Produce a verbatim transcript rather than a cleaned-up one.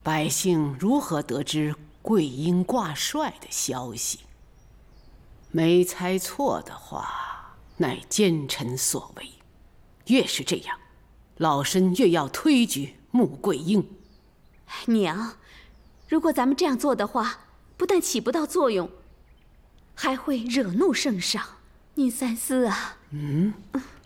百姓如何得知桂英挂帅的消息？没猜错的话，乃奸臣所为。越是这样，老身越要推举穆桂英。 娘，如果咱们这样做的话，不但起不到作用，还会惹怒圣上。您三思啊。 嗯。